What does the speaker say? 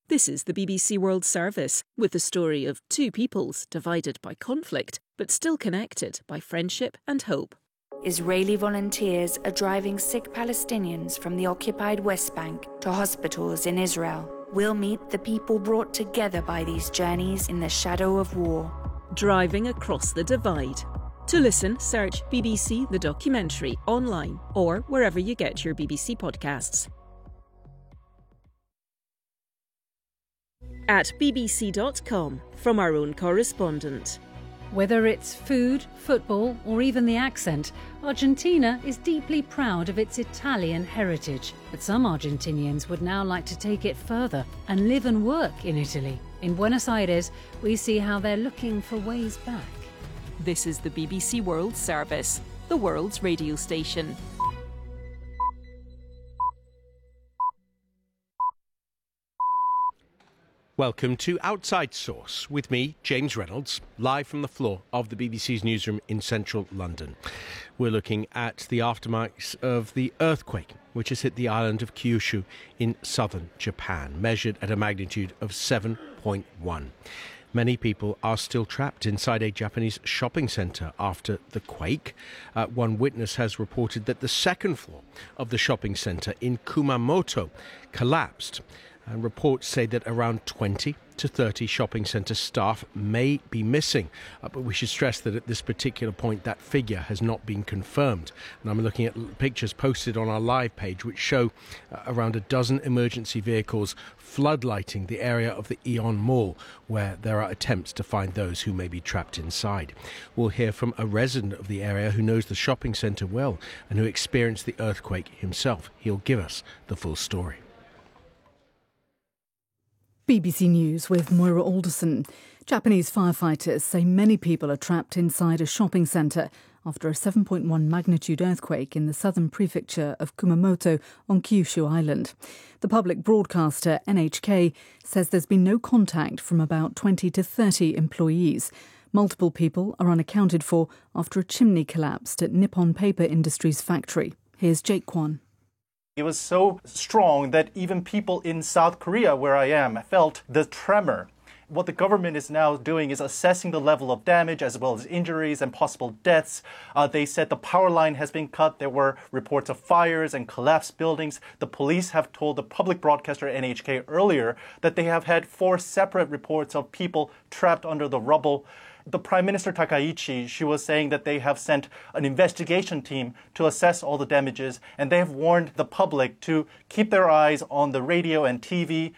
This is the BBC World Service, with the story of two peoples divided by conflict, but still connected by friendship and hope. Israeli volunteers are driving sick Palestinians from the occupied West Bank to hospitals in Israel. We'll meet the people brought together by these journeys in the shadow of war. Driving across the divide. To listen, search BBC The Documentary online or wherever you get your BBC podcasts. At bbc.com, from our own correspondent. Whether it's food, football, or even the accent, Argentina is deeply proud of its Italian heritage. But some Argentinians would now like to take it further and live and work in Italy. In Buenos Aires, we see how they're looking for ways back. This is the BBC World Service, the world's radio station. Welcome to Outside Source with me, James Reynolds, live from the floor of the BBC's newsroom in central London. We're looking at the aftermath of the earthquake which has hit the island of Kyushu in southern Japan, measured at a magnitude of 7.1. Many people are still trapped inside a Japanese shopping centre after the quake. One witness has reported that the second floor of the shopping centre in Kumamoto collapsed. And reports say that around 20 to 30 shopping centre staff may be missing. But we should stress that at this particular point, that figure has not been confirmed. And I'm looking at pictures posted on our live page, which show around a dozen emergency vehicles floodlighting the area of the Aeon Mall, where there are attempts to find those who may be trapped inside. We'll hear from a resident of the area who knows the shopping centre well and who experienced the earthquake himself. He'll give us the full story. BBC News with Moira Alderson. Japanese firefighters say many people are trapped inside a shopping centre after a 7.1 magnitude earthquake in the southern prefecture of Kumamoto on Kyushu Island. The public broadcaster NHK says there's been no contact from about 20 to 30 employees. Multiple people are unaccounted for after a chimney collapsed at Nippon Paper Industries factory. Here's Jake Kwan. It was so strong that even people in South Korea, where I am, felt the tremor. What the government is now doing is assessing the level of damage as well as injuries and possible deaths. They said the power line has been cut. There were reports of fires and collapsed buildings. The police have told the public broadcaster NHK earlier that they have had 4 separate reports of people trapped under the rubble. The Prime Minister Takaichi, she was saying that they have sent an investigation team to assess all the damages, and they have warned the public to keep their eyes on the radio and TV